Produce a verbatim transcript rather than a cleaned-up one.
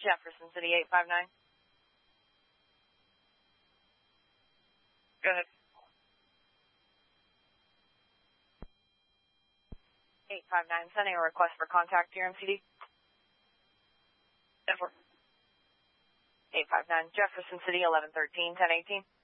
Jefferson City, eight five nine. Go ahead. eight five nine, sending a request for contact here, M C D. eight five nine, Jefferson City, eleven thirteen, ten eighteen.